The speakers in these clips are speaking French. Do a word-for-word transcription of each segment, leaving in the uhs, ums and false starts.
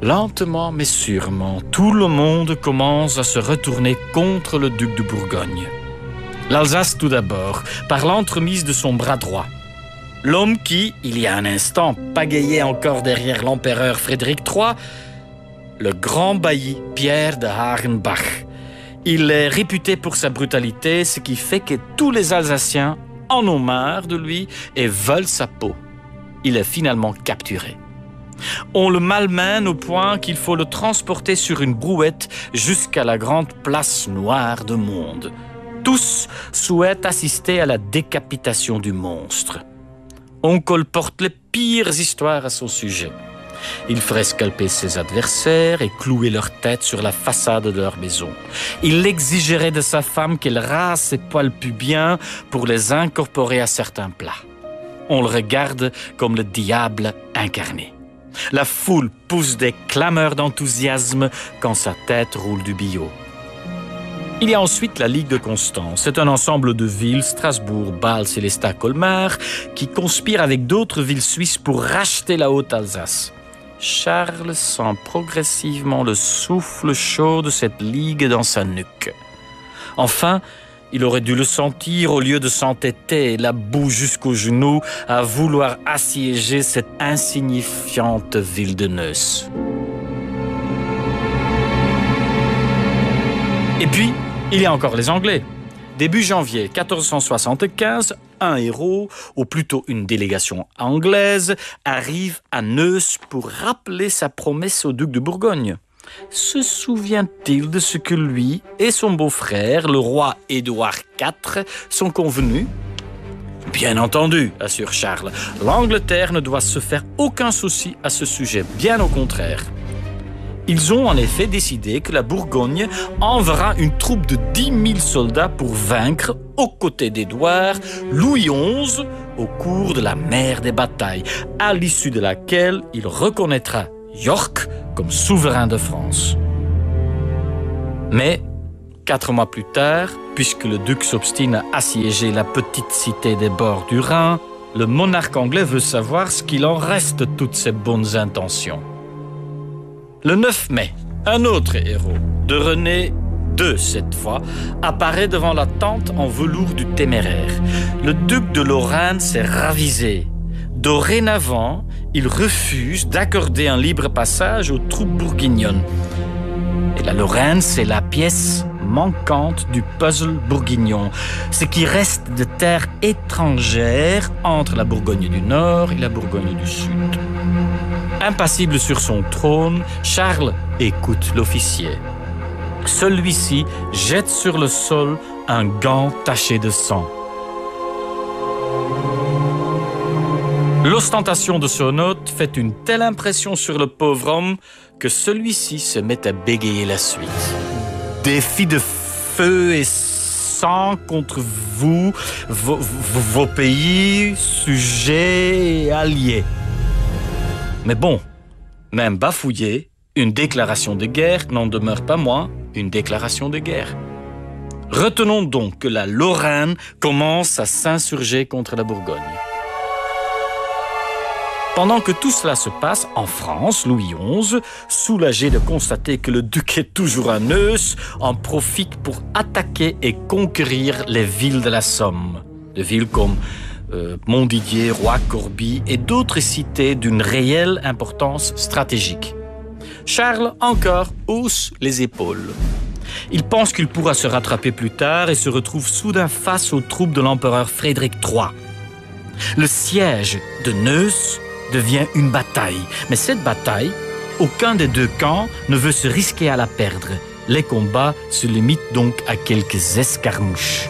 Lentement mais sûrement, tout le monde commence à se retourner contre le duc de Bourgogne. L'Alsace tout d'abord, par l'entremise de son bras droit. L'homme qui, il y a un instant, pagayait encore derrière l'empereur Frédéric trois, le grand bailli Pierre de Hagenbach. Il est réputé pour sa brutalité, ce qui fait que tous les Alsaciens en ont marre de lui et veulent sa peau. Il est finalement capturé. On le malmène au point qu'il faut le transporter sur une brouette jusqu'à la grande place noire de Monde. Tous souhaitent assister à la décapitation du monstre. On colporte les pires histoires à son sujet. Il ferait scalper ses adversaires et clouer leur tête sur la façade de leur maison. Il exigerait de sa femme qu'elle rase ses poils pubiens pour les incorporer à certains plats. On le regarde comme le diable incarné. La foule pousse des clameurs d'enthousiasme quand sa tête roule du billot. Il y a ensuite la Ligue de Constance. C'est un ensemble de villes, Strasbourg, Bâle, Sélestat, Colmar, qui conspirent avec d'autres villes suisses pour racheter la Haute-Alsace. Charles sent progressivement le souffle chaud de cette ligue dans sa nuque. Enfin, il aurait dû le sentir au lieu de s'entêter, la boue jusqu'aux genoux, à vouloir assiéger cette insignifiante ville de Neuss. Et puis, il y a encore les Anglais. Début janvier quatorze cent soixante-quinze, un héros, ou plutôt une délégation anglaise, arrive à Neuss pour rappeler sa promesse au duc de Bourgogne. Se souvient-il de ce que lui et son beau-frère, le roi Édouard quatre, sont convenus ? Bien entendu, assure Charles, l'Angleterre ne doit se faire aucun souci à ce sujet, bien au contraire. Ils ont en effet décidé que la Bourgogne enverra une troupe de dix mille soldats pour vaincre, aux côtés d'Édouard, Louis onze au cours de la mer des batailles, à l'issue de laquelle il reconnaîtra York comme souverain de France. Mais, quatre mois plus tard, puisque le duc s'obstine à assiéger la petite cité des bords du Rhin, le monarque anglais veut savoir ce qu'il en reste de toutes ses bonnes intentions. Le neuf mai, un autre héros, de René deux cette fois, apparaît devant la tente en velours du Téméraire. Le duc de Lorraine s'est ravisé. Dorénavant, il refuse d'accorder un libre passage aux troupes bourguignonnes. Et la Lorraine, c'est la pièce manquante du puzzle bourguignon, ce qui reste de terre étrangère entre la Bourgogne du Nord et la Bourgogne du Sud. Impassible sur son trône, Charles écoute l'officier. Celui-ci jette sur le sol un gant taché de sang. L'ostentation de son hôte fait une telle impression sur le pauvre homme que celui-ci se met à bégayer la suite. Défi de feu et sang contre vous, vos, vos pays, sujets et alliés. Mais bon, même bafouillé, une déclaration de guerre n'en demeure pas moins une déclaration de guerre. Retenons donc que la Lorraine commence à s'insurger contre la Bourgogne. Pendant que tout cela se passe, en France, Louis onze, soulagé de constater que le duc est toujours à Neuss, en profite pour attaquer et conquérir les villes de la Somme. Des villes comme euh, Montdidier, Roy-Corbie et d'autres cités d'une réelle importance stratégique. Charles, encore, hausse les épaules. Il pense qu'il pourra se rattraper plus tard et se retrouve soudain face aux troupes de l'empereur Frédéric trois. Le siège de Neuss devient une bataille. Mais cette bataille, aucun des deux camps ne veut se risquer à la perdre. Les combats se limitent donc à quelques escarmouches.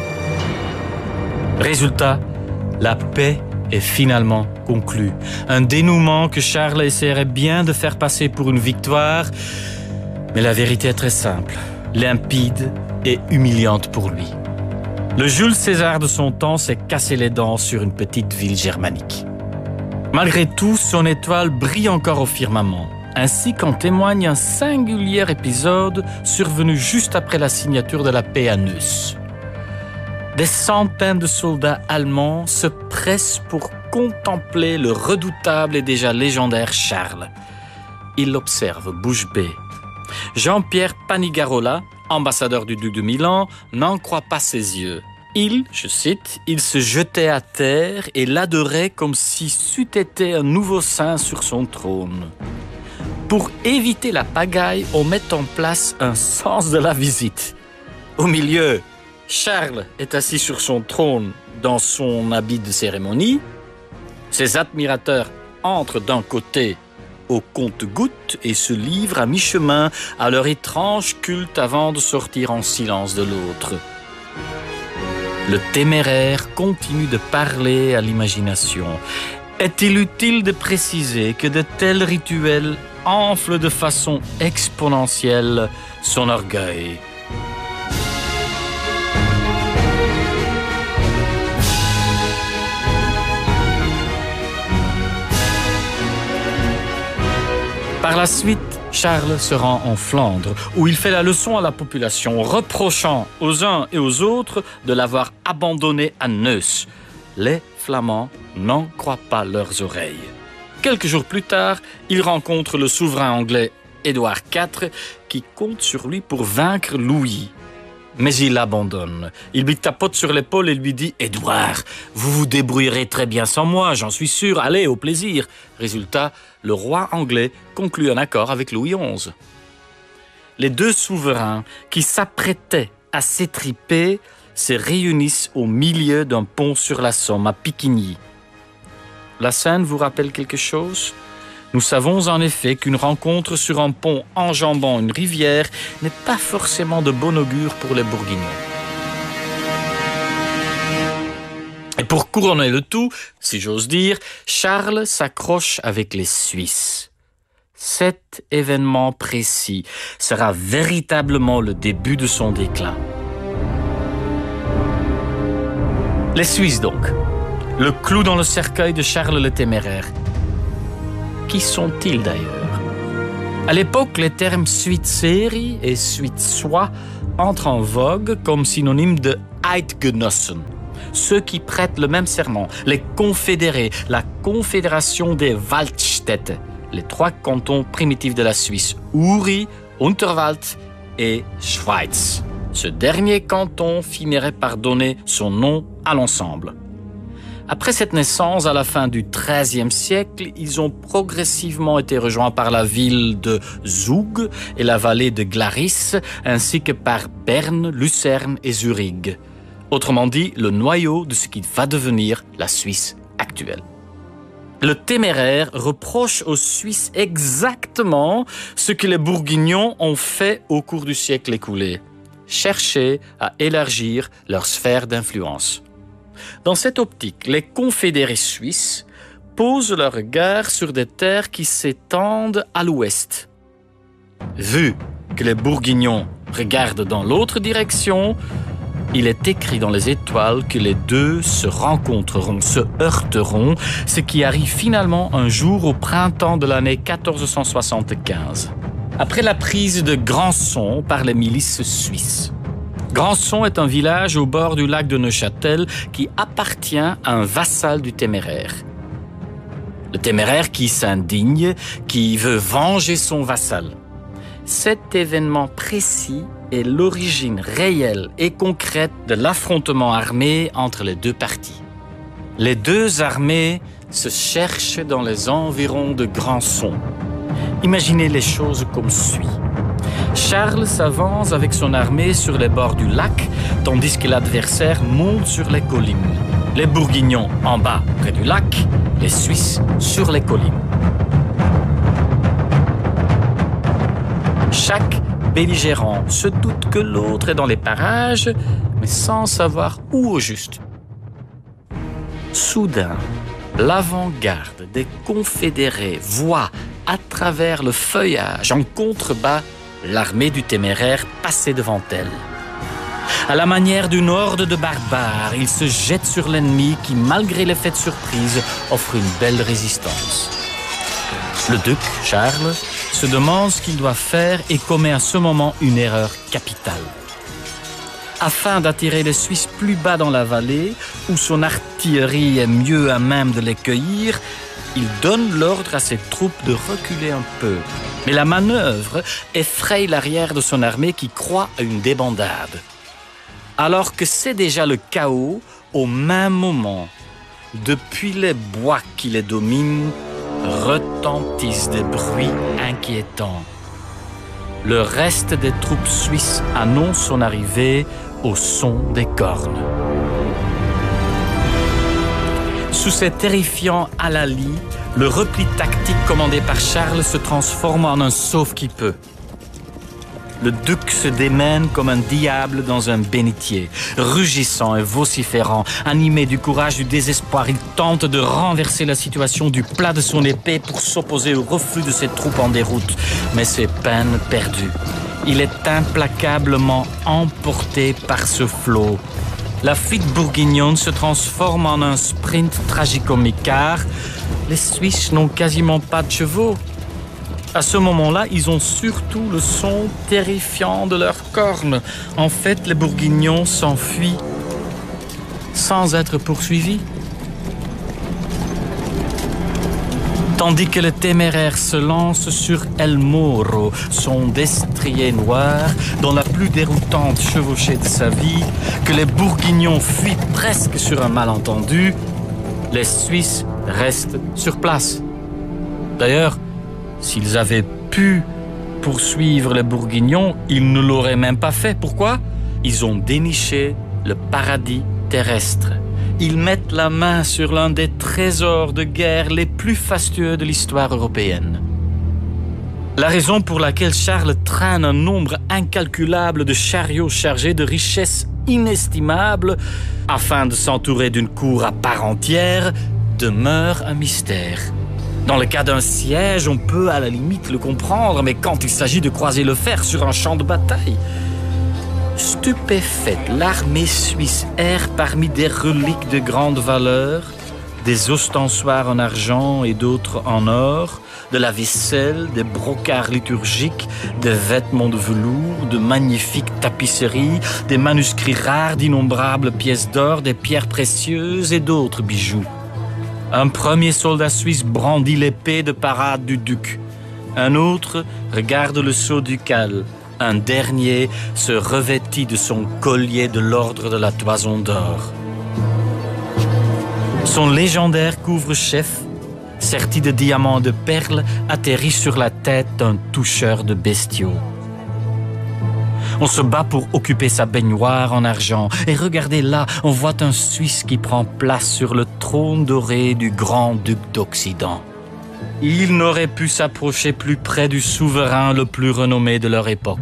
Résultat, la paix est finalement conclue. Un dénouement que Charles essaierait bien de faire passer pour une victoire, mais la vérité est très simple, limpide et humiliante pour lui. Le Jules César de son temps s'est cassé les dents sur une petite ville germanique. Malgré tout, son étoile brille encore au firmament, ainsi qu'en témoigne un singulier épisode survenu juste après la signature de la paix à Neuss. Des centaines de soldats allemands se pressent pour contempler le redoutable et déjà légendaire Charles. il l'observe bouche bée. Jean-Pierre Panigarola, ambassadeur du duc de Milan, n'en croit pas ses yeux. Il, je cite, « il se jetait à terre et l'adorait comme si c'eût été un nouveau saint sur son trône. » Pour éviter la pagaille, on met en place un sens de la visite. Au milieu, Charles est assis sur son trône dans son habit de cérémonie. Ses admirateurs entrent d'un côté au compte-gouttes et se livrent à mi-chemin à leur étrange culte avant de sortir en silence de l'autre. Le téméraire continue de parler à l'imagination. Est-il utile de préciser que de tels rituels enflent de façon exponentielle son orgueil ? Par la suite, Charles se rend en Flandre, où il fait la leçon à la population, reprochant aux uns et aux autres de l'avoir abandonné à Neuss. Les Flamands n'en croient pas leurs oreilles. Quelques jours plus tard, il rencontre le souverain anglais Édouard quatre, qui compte sur lui pour vaincre Louis. Mais il l'abandonne. Il lui tapote sur l'épaule et lui dit « Édouard, vous vous débrouillerez très bien sans moi, j'en suis sûr, allez, au plaisir !» Résultat, le roi anglais conclut un accord avec Louis onze. Les deux souverains qui s'apprêtaient à s'étriper se réunissent au milieu d'un pont sur la Somme, à Piquigny. La scène vous rappelle quelque chose ? Nous savons en effet qu'une rencontre sur un pont enjambant une rivière n'est pas forcément de bon augure pour les Bourguignons. Et pour couronner le tout, si j'ose dire, Charles s'accroche avec les Suisses. Cet événement précis sera véritablement le début de son déclin. Les Suisses donc, le clou dans le cercueil de Charles le Téméraire. Qui sont-ils d'ailleurs ? À l'époque, les termes Suitserie et Suitsois entrent en vogue comme synonyme de Eidgenossen, ceux qui prêtent le même serment, les confédérés, la confédération des Waldstädte, les trois cantons primitifs de la Suisse, Uri, Unterwald et Schweiz. Ce dernier canton finirait par donner son nom à l'ensemble. Après cette naissance, à la fin du treizième siècle, ils ont progressivement été rejoints par la ville de Zug et la vallée de Glaris, ainsi que par Berne, Lucerne et Zurich. Autrement dit, le noyau de ce qui va devenir la Suisse actuelle. Le Téméraire reproche aux Suisses exactement ce que les Bourguignons ont fait au cours du siècle écoulé. Chercher à élargir leur sphère d'influence. Dans cette optique, les confédérés suisses posent leur regard sur des terres qui s'étendent à l'ouest. Vu que les Bourguignons regardent dans l'autre direction, il est écrit dans les étoiles que les deux se rencontreront, se heurteront, ce qui arrive finalement un jour au printemps de l'année quatorze cent soixante-quinze, après la prise de Grandson par les milices suisses. Grandson est un village au bord du lac de Neuchâtel qui appartient à un vassal du Téméraire. Le Téméraire qui s'indigne, qui veut venger son vassal. Cet événement précis est l'origine réelle et concrète de l'affrontement armé entre les deux parties. Les deux armées se cherchent dans les environs de Grandson. Imaginez les choses comme suit. Charles s'avance avec son armée sur les bords du lac, tandis que l'adversaire monte sur les collines. Les Bourguignons en bas, près du lac, les Suisses sur les collines. Chaque belligérant se doute que l'autre est dans les parages, mais sans savoir où au juste. Soudain, l'avant-garde des confédérés voit à travers le feuillage en contrebas l'armée du Téméraire passait devant elle. À la manière d'une horde de barbares, ils se jettent sur l'ennemi qui, malgré l'effet de surprise, offre une belle résistance. Le duc, Charles, se demande ce qu'il doit faire et commet à ce moment une erreur capitale. Afin d'attirer les Suisses plus bas dans la vallée, où son artillerie est mieux à même de les cueillir, il donne l'ordre à ses troupes de reculer un peu. Mais la manœuvre effraie l'arrière de son armée qui croit à une débandade. Alors que c'est déjà le chaos, au même moment, depuis les bois qui les dominent, retentissent des bruits inquiétants. Le reste des troupes suisses annonce son arrivée au son des cornes. Sous ces terrifiants halalis, le repli tactique commandé par Charles se transforme en un sauve-qui-peut. Le duc se démène comme un diable dans un bénitier. Rugissant et vociférant, animé du courage du désespoir, il tente de renverser la situation du plat de son épée pour s'opposer au reflux de ses troupes en déroute. Mais c'est peine perdue. Il est implacablement emporté par ce flot. La fuite bourguignonne se transforme en un sprint tragicomique car les Suisses n'ont quasiment pas de chevaux. À ce moment-là, ils ont surtout le son terrifiant de leurs cornes. En fait, les Bourguignons s'enfuient sans être poursuivis. Tandis que le téméraire se lance sur El Moro, son destrier noir, dans la plus déroutante chevauchée de sa vie, que les Bourguignons fuient presque sur un malentendu, les Suisses restent sur place. D'ailleurs, s'ils avaient pu poursuivre les Bourguignons, ils ne l'auraient même pas fait. Pourquoi? Ils ont déniché le paradis terrestre. Ils mettent la main sur l'un des trésors de guerre les plus fastueux de l'histoire européenne. La raison pour laquelle Charles traîne un nombre incalculable de chariots chargés de richesses inestimables afin de s'entourer d'une cour à part entière demeure un mystère. Dans le cas d'un siège, on peut à la limite le comprendre, mais quand il s'agit de croiser le fer sur un champ de bataille... Stupéfaite, l'armée suisse erre parmi des reliques de grande valeur, des ostensoirs en argent et d'autres en or, de la vaisselle, des brocarts liturgiques, des vêtements de velours, de magnifiques tapisseries, des manuscrits rares d'innombrables pièces d'or, des pierres précieuses et d'autres bijoux. Un premier soldat suisse brandit l'épée de parade du duc. Un autre regarde le sceau ducal. Un dernier se revêtit de son collier de l'ordre de la Toison d'Or. Son légendaire couvre-chef, serti de diamants de perles, atterrit sur la tête d'un toucheur de bestiaux. On se bat pour occuper sa baignoire en argent. Et regardez là, on voit un Suisse qui prend place sur le trône doré du grand-duc d'Occident. Il n'aurait pu s'approcher plus près du souverain le plus renommé de leur époque.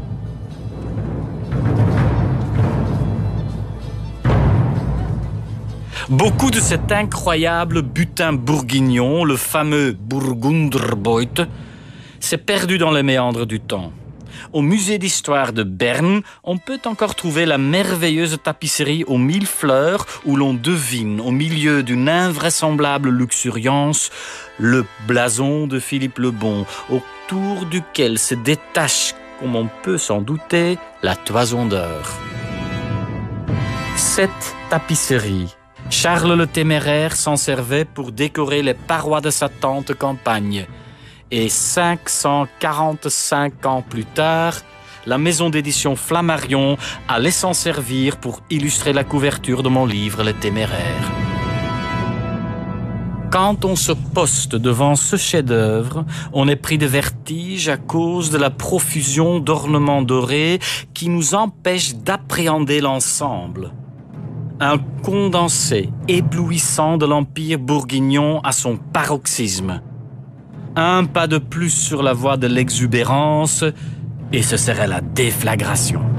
Beaucoup de cet incroyable butin bourguignon, le fameux Burgunderbeut, s'est perdu dans les méandres du temps. Au musée d'histoire de Berne, on peut encore trouver la merveilleuse tapisserie aux mille fleurs où l'on devine, au milieu d'une invraisemblable luxuriance, le blason de Philippe le Bon, autour duquel se détache, comme on peut s'en douter, la Toison d'Or. Cette tapisserie, Charles le Téméraire s'en servait pour décorer les parois de sa tente campagne. Et cinq cent quarante-cinq ans plus tard, la maison d'édition Flammarion allait s'en servir pour illustrer la couverture de mon livre Les Téméraires. Quand on se poste devant ce chef-d'œuvre, on est pris de vertige à cause de la profusion d'ornements dorés qui nous empêche d'appréhender l'ensemble. Un condensé éblouissant de l'Empire bourguignon à son paroxysme. Un pas de plus sur la voie de l'exubérance, et ce serait la déflagration.